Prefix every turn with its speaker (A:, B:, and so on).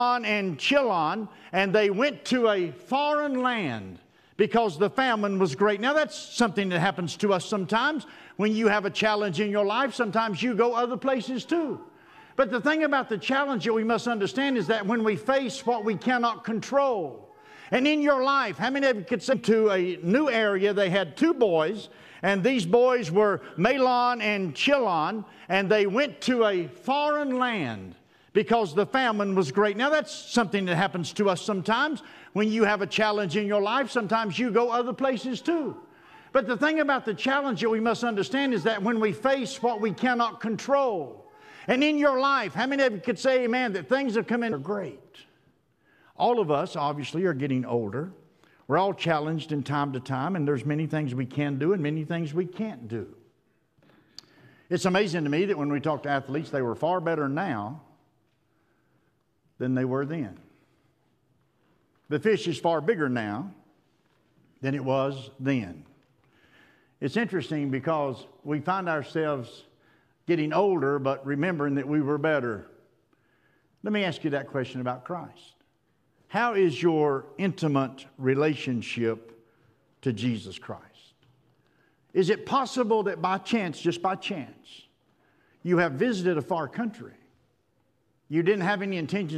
A: and Chilon, and they went to a foreign land because the famine was great. Now, that's something that happens to us sometimes. When you have a challenge in your life, sometimes you go other places too. But the thing about the challenge that we must understand is that when we face what we cannot control, and in your life, how many of you could say to a new area, they had two boys, and these boys were Mahlon and Chilon, and they went to a foreign land because the famine was great. Now, that's something that happens to us sometimes. When you have a challenge in your life, sometimes you go other places too. But the thing about the challenge that we must understand is that when we face what we cannot control, and in your life, how many of you could say, amen, that things have come in are great? All of us, obviously, are getting older. We're all challenged in time to time, and there's many things we can do and many things we can't do. It's amazing to me that when we talk to athletes, they were far better now than they were then. The fish is far bigger now than it was then. It's interesting because we find ourselves getting older, but remembering that we were better. Let me ask you that question about Christ. How is your intimate relationship to Jesus Christ? Is it possible that by chance, just by chance, you have visited a far country? You didn't have any intention